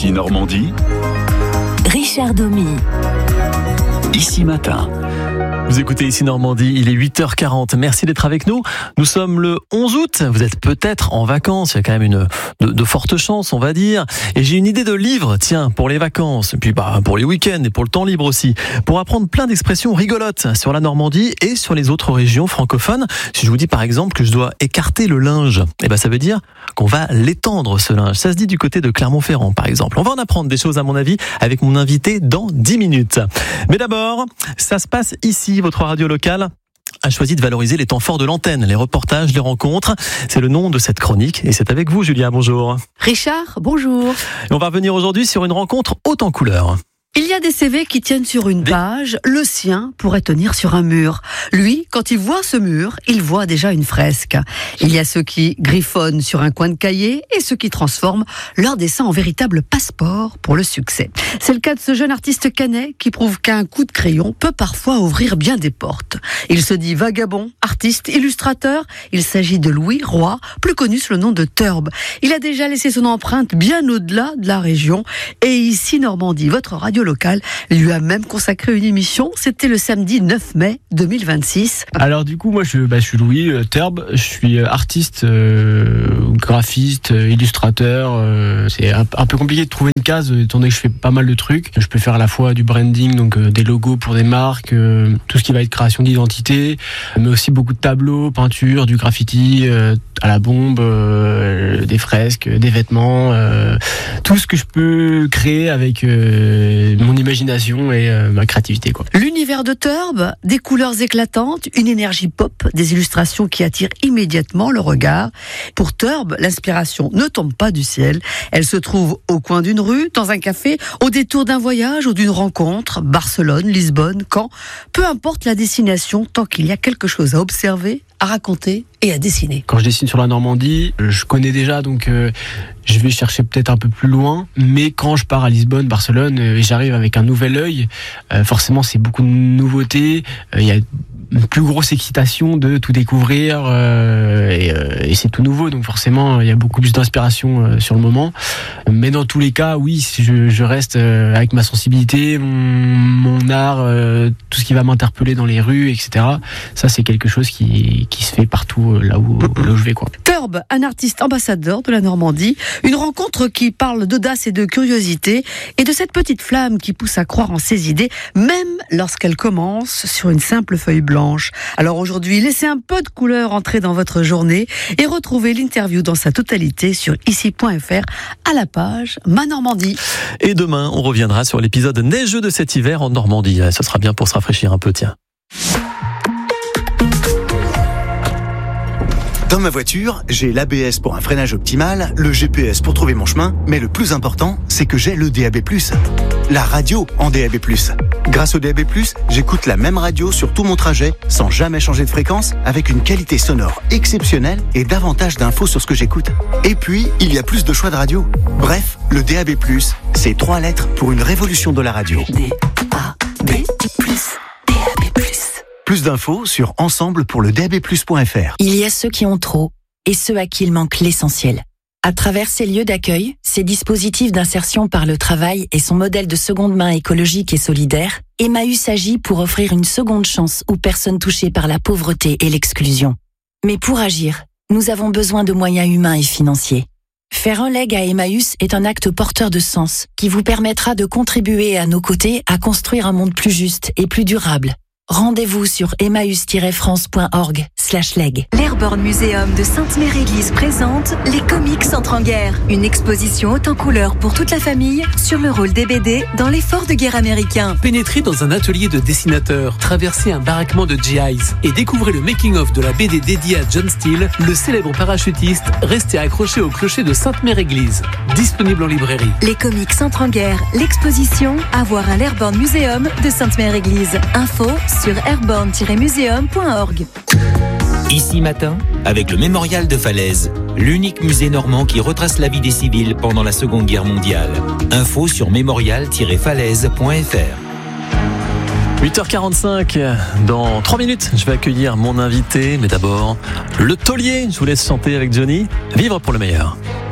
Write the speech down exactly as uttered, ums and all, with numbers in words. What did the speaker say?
Ici Normandie, Richard Domy. Ici Matin. Vous écoutez Ici Normandie, il est huit heures quarante. Merci d'être avec nous. Nous sommes le onze août. Vous êtes peut-être en vacances. Il y a quand même une de, de fortes chances, on va dire. Et j'ai une idée de livre, tiens, pour les vacances, et puis bah, pour les week-ends et pour le temps libre aussi, pour apprendre plein d'expressions rigolotes sur la Normandie et sur les autres régions francophones. Si je vous dis par exemple que je dois écarter le linge, eh ben ça veut dire qu'on va l'étendre, ce linge. Ça se dit du côté de Clermont-Ferrand, par exemple. On va en apprendre des choses, à mon avis, avec mon invité dans dix minutes. Mais d'abord, ça se passe ici. Votre radio locale a choisi de valoriser les temps forts de l'antenne, les reportages, les rencontres. C'est le nom de cette chronique et c'est avec vous, Julia. Bonjour. Richard, bonjour. Et on va revenir aujourd'hui sur une rencontre haute en couleurs. Il y a des C V qui tiennent sur une page, le sien pourrait tenir sur un mur. Lui, quand il voit ce mur, il voit déjà une fresque. Il y a ceux qui griffonnent sur un coin de cahier et ceux qui transforment leur dessin en véritable passeport pour le succès. C'est le cas de ce jeune artiste canet qui prouve qu'un coup de crayon peut parfois ouvrir bien des portes. Il se dit vagabond, artiste, illustrateur. Il s'agit de Louis Roy, plus connu sous le nom de Turb. Il a déjà laissé son empreinte bien au-delà de la région. Et ici Normandie, votre radio local lui a même consacré une émission. C'était le samedi neuf mai deux mille vingt-six. Alors du coup, moi je, bah, je suis Louis euh, Turb, je suis artiste, euh, graphiste, euh, illustrateur. Euh, c'est un, un peu compliqué de trouver une case, étant donné que je fais pas mal de trucs. Je peux faire à la fois du branding, donc euh, des logos pour des marques, euh, tout ce qui va être création d'identité, mais aussi beaucoup de tableaux, peinture, du graffiti euh, à la bombe, euh, des fresques, des vêtements, euh, tout ce que je peux créer avec euh, mon imagination et euh, ma créativité, quoi. L'univers de Turb, des couleurs éclatantes, une énergie pop, des illustrations qui attirent immédiatement le regard. Pour Turb, l'inspiration ne tombe pas du ciel. Elle se trouve au coin d'une rue, dans un café, au détour d'un voyage ou d'une rencontre. Barcelone, Lisbonne, Caen, peu importe la destination, tant qu'il y a quelque chose à observer, à raconter et à dessiner. Quand je dessine sur la Normandie, je connais déjà, donc euh, je vais chercher peut-être un peu plus loin. Mais quand je pars à Lisbonne, Barcelone, euh, et j'arrive avec un nouvel œil, euh, forcément c'est beaucoup de nouveautés. Il euh, y a une plus grosse excitation de tout découvrir euh, et, euh, et c'est tout nouveau, donc forcément il y a beaucoup plus d'inspiration euh, sur le moment. Mais dans tous les cas, oui, je, je reste euh, avec ma sensibilité, mon, mon art, euh, tout ce qui va m'interpeller dans les rues, et cetera. Ça, c'est quelque chose qui, qui se fait partout là où, là où je vais, quoi. Turb, un artiste ambassadeur de la Normandie, une rencontre qui parle d'audace et de curiosité et de cette petite flamme qui pousse à croire en ses idées, même lorsqu'elle commence sur une simple feuille blanche. Alors aujourd'hui, laissez un peu de couleur entrer dans votre journée et retrouvez l'interview dans sa totalité sur ici point f r à la page Ma Normandie. Et demain, on reviendra sur l'épisode neigeux de cet hiver en Normandie. Ce sera bien pour se rafraîchir un peu, tiens. Dans ma voiture, j'ai l'A B S pour un freinage optimal, le G P S pour trouver mon chemin, mais le plus important, c'est que j'ai le D A B plus. La radio en D A B plus. Grâce au D A B plus, j'écoute la même radio sur tout mon trajet, sans jamais changer de fréquence, avec une qualité sonore exceptionnelle et davantage d'infos sur ce que j'écoute. Et puis, il y a plus de choix de radio. Bref, le D A B plus, c'est trois lettres pour une révolution de la radio. D A B plus. D A B plus. Plus d'infos sur ensemble pour le D A B plus point f r. Il y a ceux qui ont trop et ceux à qui il manque l'essentiel. À travers ces lieux d'accueil, ces dispositifs d'insertion par le travail et son modèle de seconde main écologique et solidaire, Emmaüs agit pour offrir une seconde chance aux personnes touchées par la pauvreté et l'exclusion. Mais pour agir, nous avons besoin de moyens humains et financiers. Faire un leg à Emmaüs est un acte porteur de sens qui vous permettra de contribuer à nos côtés à construire un monde plus juste et plus durable. Rendez-vous sur emmaüs tiret france point org slash leg. L'Airborne Museum de Sainte-Mère-Église présente Les Comics Entrent en guerre. Une exposition haute en couleurs pour toute la famille sur le rôle des B D dans l'effort de guerre américain. Pénétrez dans un atelier de dessinateur, traversez un baraquement de G Is et découvrez le making-of de la B D dédiée à John Steele, le célèbre parachutiste resté accroché au clocher de Sainte-Mère-Église. Disponible en librairie. Les Comics Entrent en guerre. L'exposition à voir à l'Airborne Museum de Sainte-Mère-Église. Info sur airborne tiret museum point org. Ici Matin, avec le Mémorial de Falaise, l'unique musée normand qui retrace la vie des civils pendant la Seconde Guerre mondiale. Info sur mémorial tiret falaise point f r. huit heures quarante-cinq, dans trois minutes, je vais accueillir mon invité, mais d'abord, le taulier. Je vous laisse chanter avec Johnny. Vivre pour le meilleur.